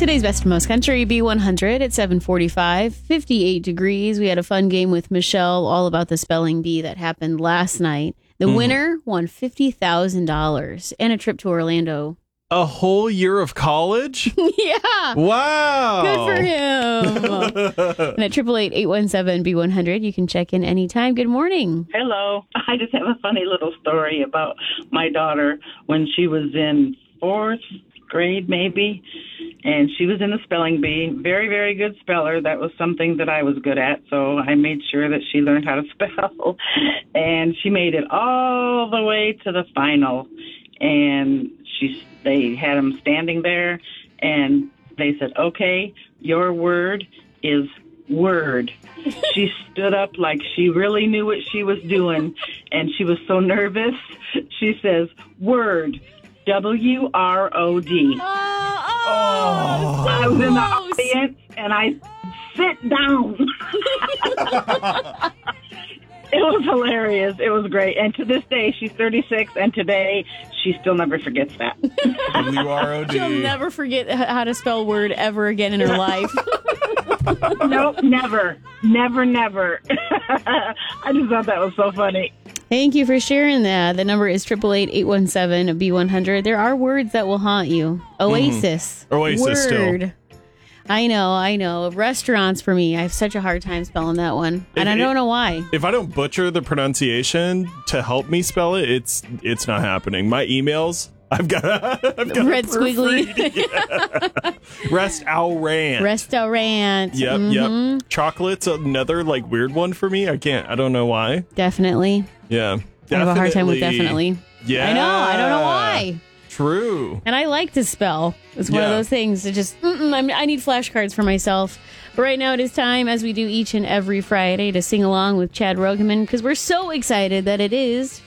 Today's Best of Most Country, B100 at 7:45, 58 degrees. We had a fun game with Michelle all about the spelling bee that happened last night. The winner won $50,000 and a trip to Orlando. A whole year of college? Yeah. Wow. Good for him. And at 888-817-B100, you can check in anytime. Good morning. Hello. I just have a funny little story about my daughter when she was in fourth grade, maybe, and she was in the spelling bee. Very, very good speller. That was something that I was good at, so I made sure that she learned how to spell. And she made it all the way to the final. And they had them standing there, and they said, okay, your word is word. She stood up like she really knew what she was doing, and she was so nervous. She says, word, W-R-O-D. I was in the audience, and I sit down. It was hilarious. It was great. And to this day, she's 36, and today she still never forgets that. W-R-O-D. She'll never forget how to spell word ever again in her life. Nope, never. Never, never. I just thought that was so funny. Thank you for sharing that. The number is 888-817-B100. There are words that will haunt you. Oasis. Oasis word. still. I know. Restaurants for me. I have such a hard time spelling that one. And I don't know why. If I don't butcher the pronunciation to help me spell it, it's not happening. My emails, I've got red squiggly. Restaurant. Restaurant. Yep. Chocolate's another like weird one for me. I don't know why. Definitely. Yeah. I have a hard time with definitely. Yeah. I know. I don't know why. True. And I like to spell. It's one of those things that just, I need flashcards for myself. But right now it is time, as we do each and every Friday, to sing along with Chad Rogeman, because we're so excited that it is